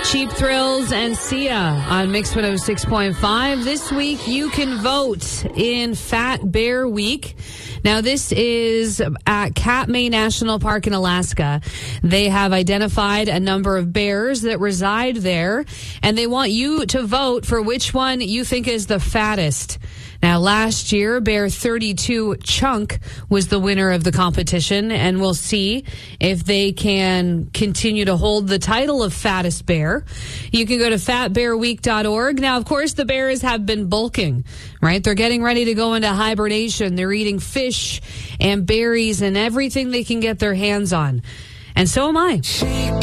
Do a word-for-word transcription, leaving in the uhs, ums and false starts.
Cheap Thrills and Sia on Mix one oh six point five. This week you can vote in Fat Bear Week. Now, this is at Katmai National Park in Alaska. They have identified a number of bears that reside there, and they want you to vote for which one you think is the fattest. Now, last year, Bear thirty-two Chunk was the winner of the competition, and we'll see if they can continue to hold the title of fattest bear. You can go to fat bear week dot org. Now, of course, the bears have been bulking, right? They're getting ready to go into hibernation. They're eating fish and berries and everything they can get their hands on. And so am I.